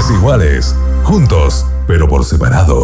partes iguales, juntos, pero por separado.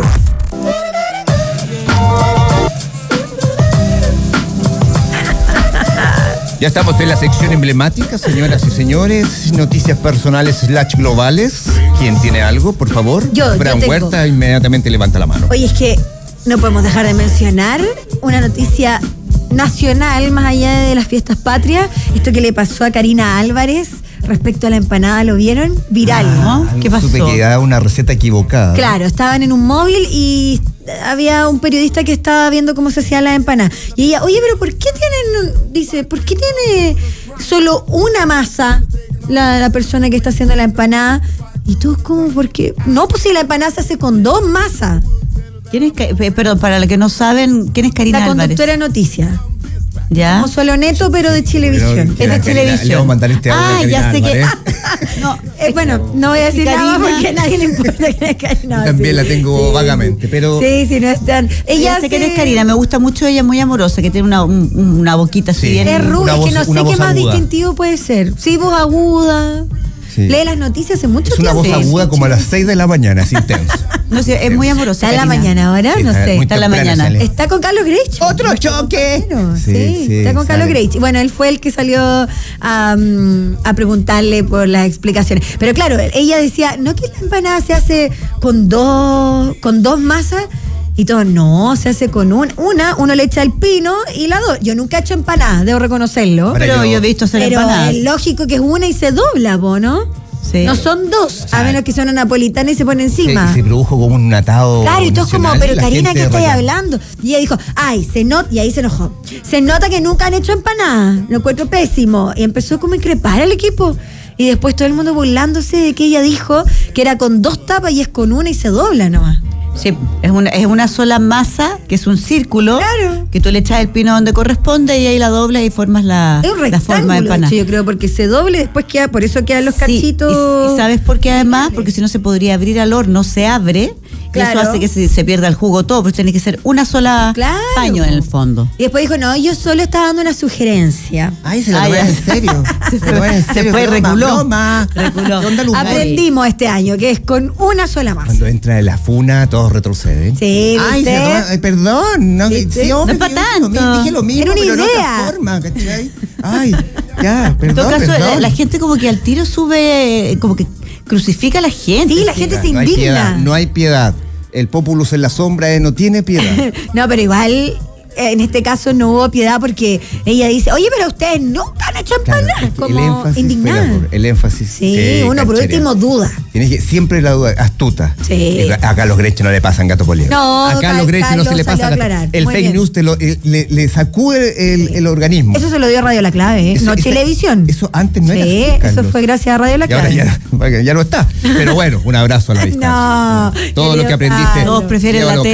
Ya estamos en la sección emblemática, señoras y señores. Noticias personales / globales. ¿Quién tiene algo, por favor? Yo Fran tengo. Huerta inmediatamente levanta la mano. Oye, es que no podemos dejar de mencionar una noticia nacional más allá de las fiestas patrias. Esto que le pasó a Karina Álvarez respecto a la empanada, ¿lo vieron? Viral, ¿no? ¿Qué pasó? Supe que daba una receta equivocada. Claro, estaban en un móvil y había un periodista que estaba viendo cómo se hacían las empanadas. Y ella, oye, pero ¿por qué ¿por qué tiene solo una masa la persona que está haciendo la empanada? Y tú, ¿cómo? ¿Por qué? No, pues si la empanada se hace con 2 masas. Perdón, para los que no saben, ¿quién es Karina Álvarez? La conductora de noticias. ¿Ya? Como Soloneto, pero de Chilevisión. Es de Chilevisión. Le vamos a mandar este audio a Karina ya sé Álvarez. que... No, bueno, no voy a decir Karina, nada porque a nadie le importa quién es Karina. Yo también la tengo vagamente, pero... Sí, no están. Ella sé quién es Karina, me gusta mucho ella, muy amorosa, que tiene una boquita así bien... Es rubia, es que no sé qué más aguda. Distintivo puede ser. Sí, voz aguda. Sí. Lee las noticias hace mucho Es tiempo. una voz aguda como a las 6 de la mañana, es intenso. No sé, es muy amorosa. ¿Está en la Karina. mañana ahora? Sí, No sé. muy Está en la temprano mañana. sale. Está con Carlos Greich. ¡Otro choque! Bueno, Sí, está con Carlos sale. Greich. Bueno, él fue el que salió a preguntarle por las explicaciones. Pero claro, ella decía, no que la empanada se hace con dos masas. Y todo, no, se hace con uno le echa el pino y la dos. Yo nunca he hecho empanadas, debo reconocerlo. Ahora Pero yo he visto hacer Pero empanadas. es lógico que es una y se dobla, ¿no? Sí. No son 2, a menos que sea una napolitana y se pone encima. Se produjo como un atado. Claro, y todos como, nacional, pero la Karina, gente ¿qué estáis reclama. hablando? Y ella dijo, y ahí se enojó. Se nota que nunca han hecho empanadas, lo encuentro pésimo. Y empezó como a increpar al equipo. Y después todo el mundo burlándose de que ella dijo que era con 2 tapas y es con una y se dobla nomás. Sí, es una sola masa, que es un círculo, Claro. que tú le echas el pino donde corresponde y ahí la doblas y formas la, Es un la forma de rectángulo, empanada. yo creo, porque se doble, después queda, por eso quedan los Sí, cachitos. y ¿sabes por qué además? Porque si no se podría abrir al horno, se abre, Claro. y eso hace que se pierda el jugo todo, pero tiene que ser una sola Claro. paño en el fondo. Y después dijo, no, yo solo estaba dando una sugerencia. Ay, se lo Ah, tomó ya. en serio. Se tomó en Se serio. fue, broma, reculó. broma. Reculó. ¿Qué onda, Luján? Aprendimos este año que es con una sola masa. Cuando entra en la funa, todos retroceden. Sí, Ay, ¿viste? se toma, perdón. No, ¿Viste? sí, No obvio, es pa' yo tanto. dije lo mismo, Era una pero de idea. otra forma, ¿cachai? Ay, ya, En todo perdón, caso, perdón. la gente como que al tiro sube, como que crucifica a la gente. Sí, la gente se No hay indigna. piedad, no hay piedad. El populus en la sombra no tiene piedad. No, pero igual en este caso no hubo piedad porque ella dice, oye, pero ustedes nunca han hecho Claro, empanadas. es que Como el énfasis indignada. fue el énfasis. Sí, uno por cancherea. último duda. Tienes que siempre la duda, astuta. Sí. Acá a los Gretchen no le pasan gato por liebre. No, acá a los Gretchen no se le Carlos pasa salió a gato. aclarar. El Muy fake bien. news le sacude el organismo. Eso se lo dio Radio La Clave, ¿eh? Eso- No eso- Televisión. Eso antes no era Sí, así, eso Carlos. fue gracias a Radio La Y ahora Clave. ya no está. Pero bueno, un abrazo a la distancia. No, Todo lo que querido aprendiste. Carlos. Todos prefieren la llévalo